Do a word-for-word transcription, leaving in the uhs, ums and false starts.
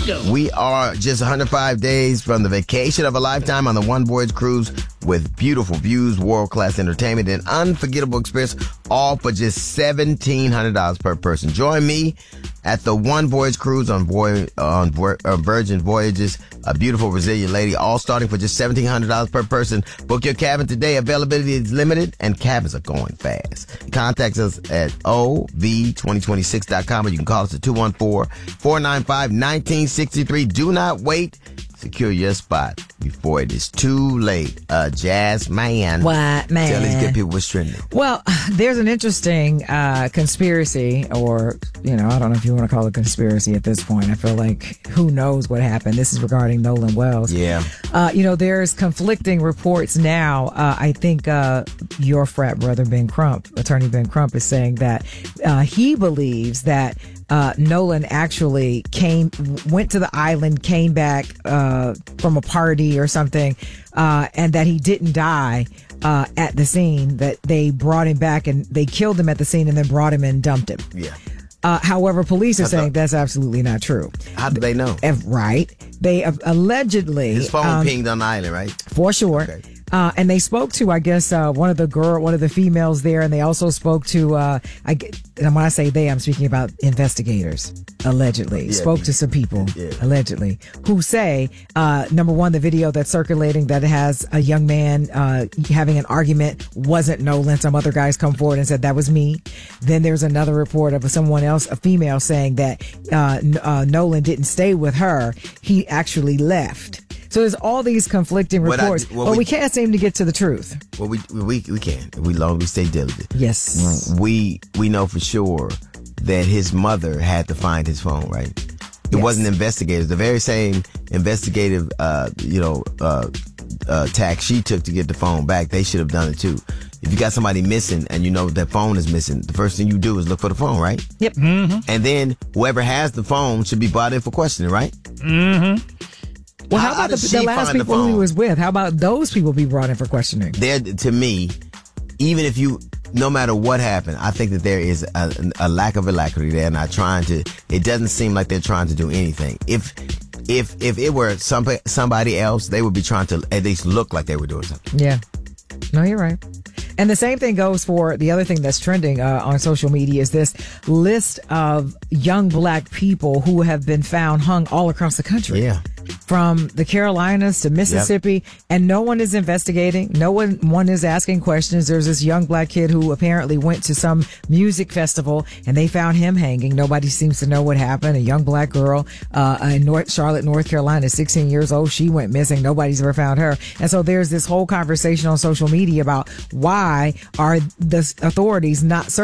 go. We are just one hundred five days from the vacation of a lifetime on the One Voyage cruise with beautiful views, world-class entertainment, and unforgettable experience, all for just seventeen hundred dollars per person. Join me at the One Voyage cruise on, Voy- on Vo- uh, Virgin Voyages, a beautiful, resilient lady, all starting for just seventeen hundred dollars per person. Book your cabin today. Availability is limited, and cabins are going fast. Contact us at O V twenty twenty-six dot com, or you can call us at two one four, four nine five, one nine six three. Do not wait. Secure your spot before it is too late. Uh, Jazz Man. What, man? Tell these good people what's trending. Well, there's an interesting uh, conspiracy, or, you know, I don't know if you want to call it conspiracy at this point. I feel like who knows what happened. This is regarding Nolan Wells. Yeah. Uh, you know, there's conflicting reports now. Uh, I think uh, your frat brother, Ben Crump, attorney Ben Crump, is saying that uh, he believes that Uh, Nolan actually came, went to the island, came back uh, from a party or something, uh, and that he didn't die uh, at the scene, that they brought him back and they killed him at the scene and then brought him and dumped him. Yeah. Uh, however, police are That's saying a- that's absolutely not true. How do they know? Uh, Right. They uh, allegedly... His phone um, pinged on the island, right? For sure. Okay. Uh, and they spoke to, I guess, uh, one of the girl, one of the females there, and they also spoke to, uh, I, get- and when I say they, I'm speaking about investigators, allegedly. Yeah, spoke yeah. to some people, Yeah. allegedly, who say, uh, number one, the video that's circulating that has a young man uh, having an argument wasn't Nolan. Some other guys come forward and said that was me. Then there's another report of someone else, a female, saying that uh, N- uh, Nolan didn't stay with her. He actually left. So there's all these conflicting What I- reports, what but we, we- can't seem to get to the truth. Well, we we we can. We long as we stay diligent. Yes. We we know for sure that his mother had to find his phone, right? It Yes. wasn't investigators. The very same investigative, uh, you know, uh, uh, tack she took to get the phone back, they should have done it too. If you got somebody missing and you know that phone is missing, the first thing you do is look for the phone, right? Yep. Mm-hmm. And then whoever has the phone should be brought in for questioning, right? Mm-hmm. Well, how, How- how about the, does the she last find the people who he phone? was with? How about those people be brought in for questioning? There, to me, even if you, no matter what happened, I think that there is a, a lack of alacrity. They're not trying to, it doesn't seem like they're trying to do anything. If, if, if it were some, somebody else, they would be trying to at least look like they were doing something. Yeah. No, you're right. And the same thing goes for the other thing that's trending uh, on social media is this list of young black people who have been found hung all across the country. Yeah. From the Carolinas to Mississippi, yep. And no one is investigating. No one, one is asking questions. There's this young black kid who apparently went to some music festival and they found him hanging. Nobody seems to know what happened. A young black girl, uh, in North Charlotte, North Carolina, sixteen years old. She went missing. Nobody's ever found her. And so there's this whole conversation on social media about why are the authorities not